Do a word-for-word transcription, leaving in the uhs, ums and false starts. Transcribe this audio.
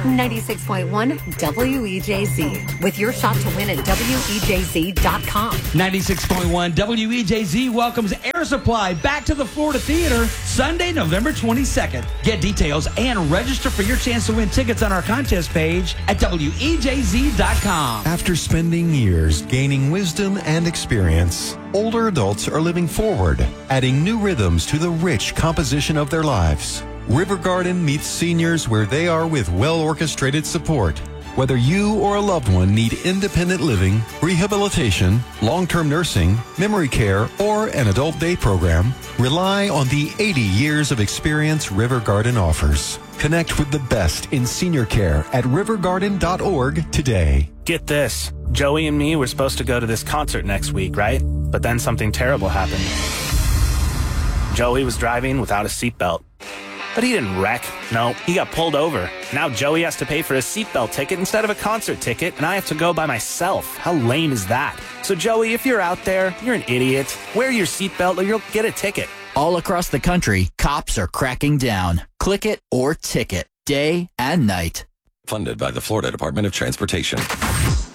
ninety-six point one W E J Z. With your shot to win at W E J Z dot com. ninety-six point one W E J Z welcomes Air Supply back to the Florida Theater Sunday, November twenty-second. Get details and register for your chance to win tickets on our contest page at W E J Z dot com. After spending years gaining wisdom and experience, older adults are living forward, adding new rhythms to the rich composition of their lives. River Garden meets seniors where they are with well-orchestrated support. Whether you or a loved one need independent living, rehabilitation, long-term nursing, memory care, or an adult day program, rely on the eighty years of experience River Garden offers. Connect with the best in senior care at river garden dot org today. Get this. Joey and me were supposed to go to this concert next week, right? But then something terrible happened. Joey was driving without a seatbelt. But he didn't wreck. No, he got pulled over. Now Joey has to pay for a seatbelt ticket instead of a concert ticket, and I have to go by myself. How lame is that? So Joey, if you're out there, you're an idiot. Wear your seatbelt or you'll get a ticket. All across the country, cops are cracking down. Click it or ticket, day and night. Funded by the Florida Department of Transportation.